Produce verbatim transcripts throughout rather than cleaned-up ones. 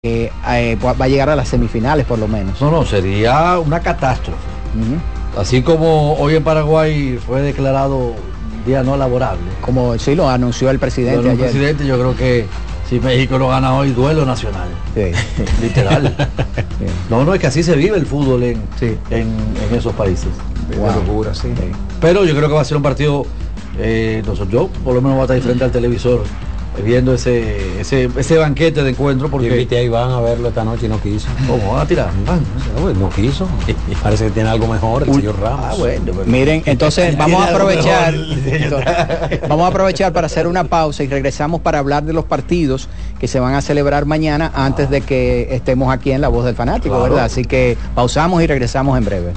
Eh, eh, va a llegar a las semifinales por lo menos. No, no, sería una catástrofe. Uh-huh. Así como hoy en Paraguay fue declarado día no laborable. Como sí lo anunció el presidente Bueno, ayer. El presidente, yo creo que si México lo gana hoy, duelo nacional. Sí. Literal. Sí. No, no, es que así se vive el fútbol en, sí. en, en esos países. Wow. De locura, sí. Sí. Pero yo creo que va a ser un partido, eh, no sé, yo por lo menos voy a estar ahí frente al televisor viendo ese ese ese banquete de encuentro, porque yo invité a Iván a verlo esta noche y no quiso. ¿Cómo van a tirar? No, no quiso. Parece que tiene algo mejor el Uy. señor Ramos. Ah, bueno, pero... Miren, entonces vamos a aprovechar vamos a aprovechar para hacer una pausa y regresamos para hablar de los partidos que se van a celebrar mañana antes de que estemos aquí en La Voz del Fanático, claro. ¿verdad? Así que pausamos y regresamos en breve.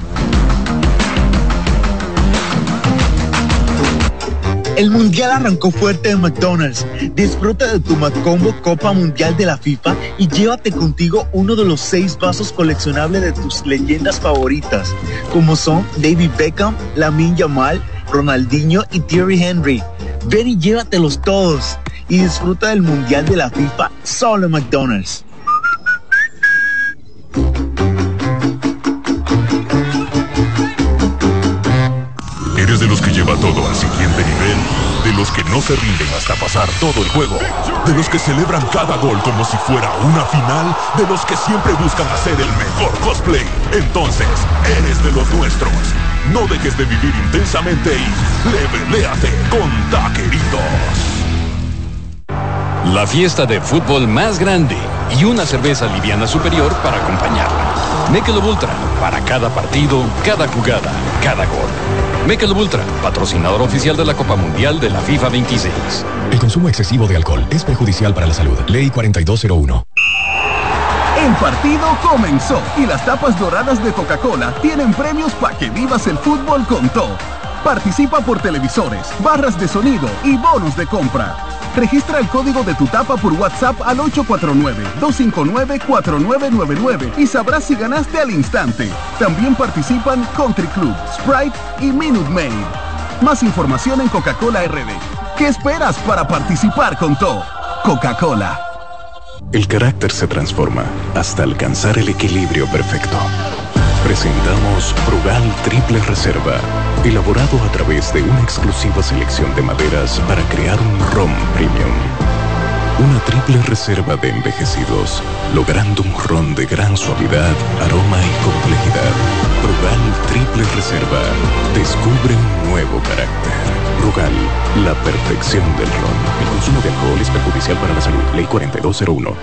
El Mundial arrancó fuerte en McDonald's. Disfruta de tu McCombo Copa Mundial de la FIFA y llévate contigo uno de los seis vasos coleccionables de tus leyendas favoritas, como son David Beckham, Lamine Yamal, Ronaldinho y Thierry Henry. Ven y llévatelos todos y disfruta del Mundial de la FIFA solo en McDonald's. ¿Eres de los que lleva todo al siguiente nivel? ¿De los que no se rinden hasta pasar todo el juego? ¿De los que celebran cada gol como si fuera una final? ¿De los que siempre buscan hacer el mejor cosplay? Entonces, eres de los nuestros. No dejes de vivir intensamente y leveléate con Taqueritos. La fiesta de fútbol más grande y una cerveza liviana superior para acompañarla. Michelob Ultra, para cada partido, cada jugada, cada gol. Michelob Ultra, patrocinador oficial de la Copa Mundial de la FIFA veintiséis. El consumo excesivo de alcohol es perjudicial para la salud. Ley cuarenta y dos cero uno. El partido comenzó y las tapas doradas de Coca-Cola tienen premios para que vivas el fútbol con todo. Participa por televisores, barras de sonido y bonos de compra. Registra el código de tu tapa por WhatsApp al ocho cuatro nueve, dos cinco nueve, cuatro nueve nueve nueve y sabrás si ganaste al instante. También participan Country Club, Sprite y Minute Maid. Más información en Coca-Cola R D. ¿Qué esperas para participar con todo? Coca-Cola. El carácter se transforma hasta alcanzar el equilibrio perfecto. Presentamos Brugal Triple Reserva, elaborado a través de una exclusiva selección de maderas para crear un ron premium. Una triple reserva de envejecidos, logrando un ron de gran suavidad, aroma y complejidad. Brugal Triple Reserva, descubre un nuevo carácter. Brugal, la perfección del ron. El consumo de alcohol es perjudicial para la salud. Ley cuarenta y dos cero uno.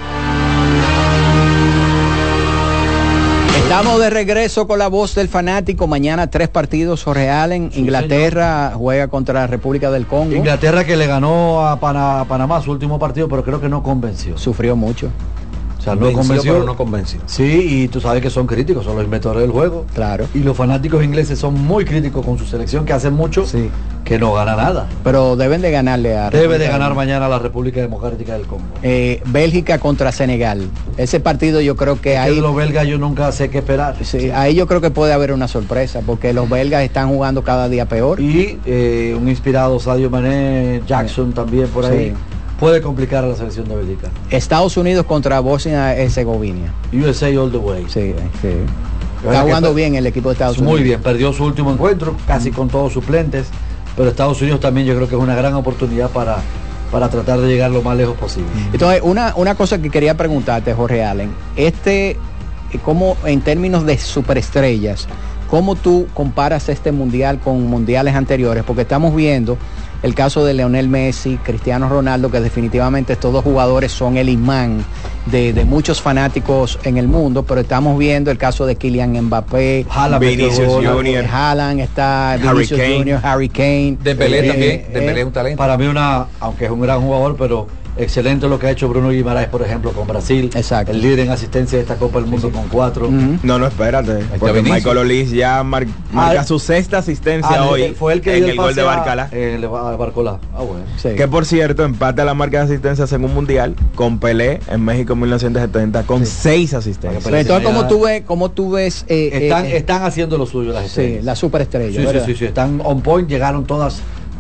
Estamos de regreso con La Voz del Fanático. Mañana tres partidos, Jorge Allen. Sí, Inglaterra señor. Juega contra la República del Congo. Inglaterra que le ganó a Pana, Panamá su último partido, pero creo que no convenció. Sufrió mucho. O sea, no convenció, pero no convenció. Sí, y tú sabes que son críticos, son los inventores del juego. Claro. Y los fanáticos ingleses son muy críticos con su selección, que hace mucho sí. que no gana nada. Pero deben de ganarle a... Debe de ganar mañana a la República Democrática del Congo. Eh, Bélgica contra Senegal. Ese partido yo creo que ahí... los belgas yo nunca sé qué esperar. Sí, sí, ahí yo creo que puede haber una sorpresa, porque los belgas están jugando cada día peor. Y eh, un inspirado Sadio Mané, Jackson sí. también por ahí. Sí. Puede complicar a la selección de Bélgica. Estados Unidos contra Bosnia-Herzegovina. U S A all the way. Sí, sí. Está jugando bien el equipo de Estados Unidos. Muy bien, perdió su último encuentro, casi con todos suplentes, pero Estados Unidos también yo creo que es una gran oportunidad para, para tratar de llegar lo más lejos posible. Entonces, una, una cosa que quería preguntarte, Jorge Allen, este, como en términos de superestrellas, ¿cómo tú comparas este mundial con mundiales anteriores? Porque estamos viendo el caso de Lionel Messi, Cristiano Ronaldo, que definitivamente estos dos jugadores son el imán de, de muchos fanáticos en el mundo, pero estamos viendo el caso de Kylian Mbappé, Vinicius Junior, Haaland está, Vinicius Junior, Harry Kane, Dembélé eh, también, eh, Dembélé es un talento. Para mí una, aunque es un gran jugador, pero excelente lo que ha hecho Bruno Guimaraes, por ejemplo, con Brasil. Exacto. El líder en asistencia de esta Copa del Mundo sí, sí. con cuatro. Uh-huh. No, no, espérate. Porque Michael Olise ya mar, marca ah, su sexta asistencia ah, hoy. Fue el que en el, el gol de Barcala. Eh, el Barcola. Ah, bueno. Sí. Que por cierto, empate a la marca de asistencias en un mundial con Pelé en México en mil novecientos setenta con sí. seis asistencias. Pero entonces, ¿cómo tú ves? Cómo tú ves eh, están, eh, están haciendo lo suyo las estrellas. Sí, las superestrellas. Sí, sí, sí, sí. Están on point, llegaron todas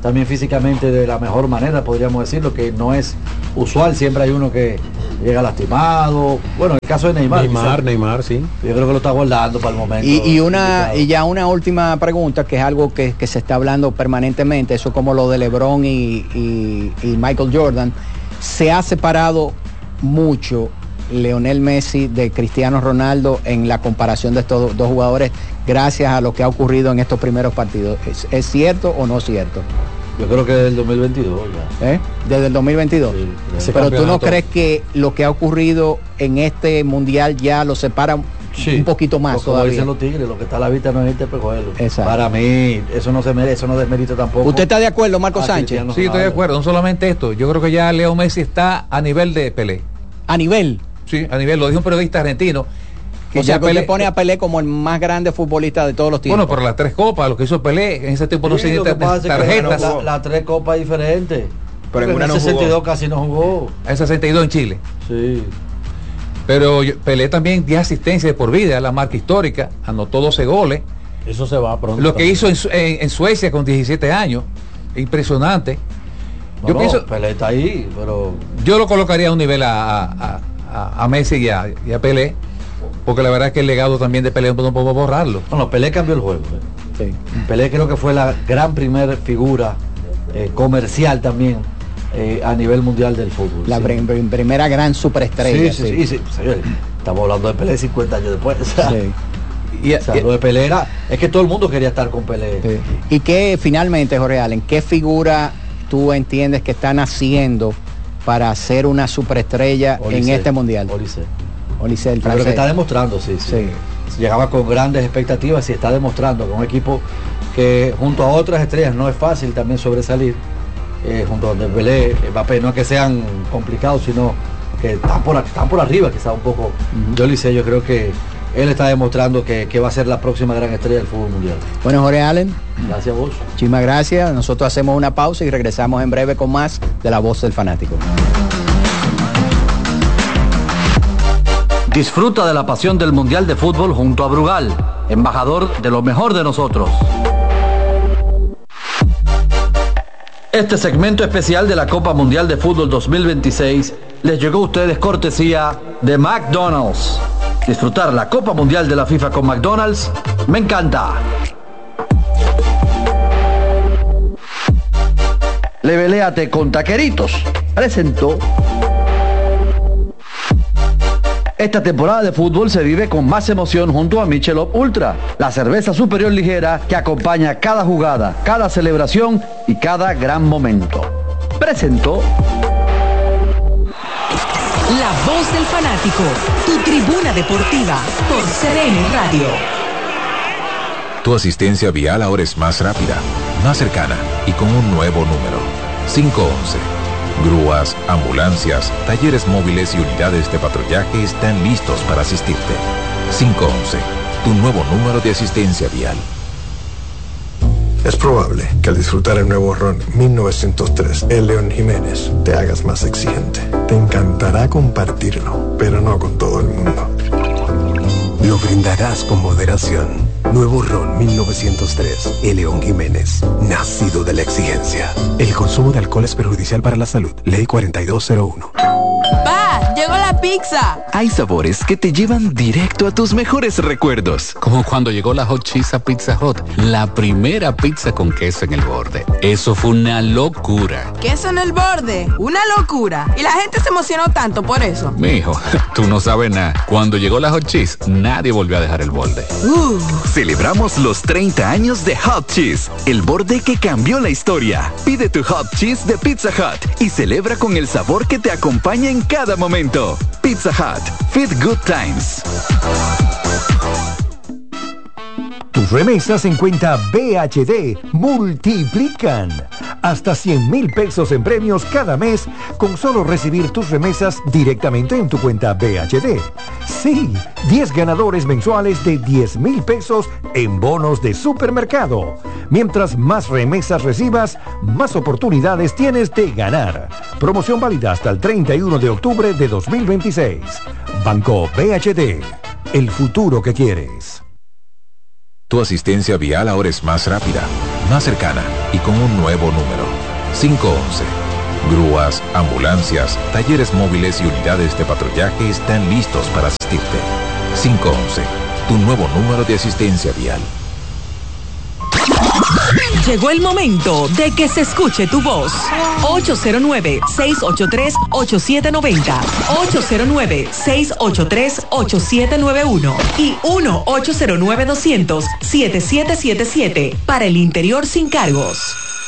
también físicamente de la mejor manera, podríamos decirlo, que no es usual, siempre hay uno que llega lastimado. Bueno, el caso de Neymar. Neymar, quizás, Neymar, sí. Yo creo que lo está guardando para el momento. Y, y una y ya una última pregunta, que es algo que, que se está hablando permanentemente, eso como lo de LeBron y, y, y Michael Jordan. Se ha separado mucho Lionel Messi de Cristiano Ronaldo en la comparación de estos dos jugadores, gracias a lo que ha ocurrido en estos primeros partidos. ¿Es, es cierto o no cierto? Yo creo que desde el dos mil veintidós ya. ¿Eh? Desde el dos mil veintidós. Sí, pero tú no crees que lo que ha ocurrido en este mundial ya lo separa sí, un poquito más como todavía? Dicen los tigres, lo que está a la vista no es este pejuelo. Exacto. Para mí, eso no se merece, eso no desmerita tampoco. ¿Usted está de acuerdo, Marco Ah, Sánchez? Cristiano Sí, estoy de acuerdo. No solamente esto, yo creo que ya Leo Messi está a nivel de Pelé. ¿A nivel? Sí, a nivel, lo dijo un periodista argentino. Que o sea, que usted pone a Pelé como el más grande futbolista de todos los tiempos. Bueno, por las tres copas, lo que hizo Pelé, en ese tiempo no Sí, se lo que necesitan pasa es que tarjetas. Las la tres copas diferentes. Pero en en una el no sesenta y dos jugó. casi no jugó. En sesenta y dos en Chile. Sí. Pero yo- Pelé también dio asistencia de por vida, la marca histórica, anotó doce goles. Eso se va pronto. Lo que también. hizo en, Su- en- en Suecia con diecisiete años, impresionante. No, Yo no, pienso, Pelé está ahí, pero yo lo colocaría a un nivel a, a, a, a Messi y a, y a Pelé, porque la verdad es que el legado también de Pelé no podemos borrarlo. bueno, Pelé cambió el juego. eh. Sí. Pelé creo que fue la gran primer figura eh, comercial también eh, a nivel mundial del fútbol. La sí. prim- prim- primera gran superestrella. Sí, sí, sí, sí, sí, señores, estamos hablando de Pelé cincuenta años después. O sea, Sí. Y, o sea, lo de Pelé era, es que todo el mundo quería estar con Pelé. Sí. Y que finalmente, Jorge Allen, ¿qué figura tú entiendes que están haciendo para ser una superestrella en Olise, este mundial? Olise. Olise, el Pero francés. que está demostrando, sí, sí. Sí. Llegaba con grandes expectativas y está demostrando que un equipo que junto a otras estrellas no es fácil también sobresalir, eh, junto a Dembélé, Mbappé, no es que sean complicados, sino que están por, están por arriba, quizá un poco. Uh-huh. Yo le sé, yo creo que él está demostrando que, que va a ser la próxima gran estrella del fútbol mundial. Bueno, Jorge Allen, Gracias a vos. muchísimas gracias. Nosotros hacemos una pausa y regresamos en breve con más de La Voz del Fanático. Disfruta de la pasión del Mundial de Fútbol junto a Brugal, embajador de lo mejor de nosotros. Este segmento especial de la Copa Mundial de Fútbol dos mil veintiséis les llegó a ustedes cortesía de McDonald's. Disfrutar la Copa Mundial de la FIFA con McDonald's me encanta. Leveleate con Taqueritos presentó. Esta temporada de fútbol se vive con más emoción junto a Michelob Ultra, la cerveza superior ligera que acompaña cada jugada, cada celebración y cada gran momento. Presentó. La Voz del Fanático, tu tribuna deportiva por C D N Radio. Tu asistencia vial ahora es más rápida, más cercana y con un nuevo número. cinco once. Grúas, ambulancias, talleres móviles y unidades de patrullaje están listos para asistirte. cinco once. Tu nuevo número de asistencia vial. Es probable que al disfrutar el nuevo ron mil novecientos tres, el León Jiménez, te hagas más exigente. Te encantará compartirlo, pero no con todo el mundo. Lo brindarás con moderación. Nuevo ron mil novecientos tres, el León Jiménez, nacido de la exigencia. El consumo de alcohol es perjudicial para la salud. Ley cuarenta y dos cero uno. ¡Pa! ¡Llegó la pizza! Hay sabores que te llevan directo a tus mejores recuerdos. Como cuando llegó la Hot Cheese a Pizza Hut, la primera pizza con queso en el borde. Eso fue una locura. Queso en el borde, una locura. Y la gente se emocionó tanto por eso. Mijo, tú no sabes nada. Cuando llegó la Hot Cheese, nadie volvió a dejar el borde. Uh. Celebramos los treinta años de Hot Cheese, el borde que cambió la historia. Pide tu Hot Cheese de Pizza Hut y celebra con el sabor que te acompaña en cada momento. Pizza Hut, Fit Good Times. Tus remesas en cuenta B H D multiplican hasta cien mil pesos en premios cada mes con solo recibir tus remesas directamente en tu cuenta B H D. Sí, diez ganadores mensuales de diez mil pesos en bonos de supermercado. Mientras más remesas recibas, más oportunidades tienes de ganar. Promoción válida hasta el treinta y uno de octubre de dos mil veintiséis. Banco B H D, el futuro que quieres. Tu asistencia vial ahora es más rápida, más cercana y con un nuevo número. cinco once. Grúas, ambulancias, talleres móviles y unidades de patrullaje están listos para asistirte. cinco once. Tu nuevo número de asistencia vial. Llegó el momento de que se escuche tu voz. ocho cero nueve, seis ocho tres, ocho siete nueve cero, ocho cero nueve, seis ocho tres, ocho siete nueve uno y uno ocho cero nueve, dos cero cero, siete siete siete siete para el interior sin cargos.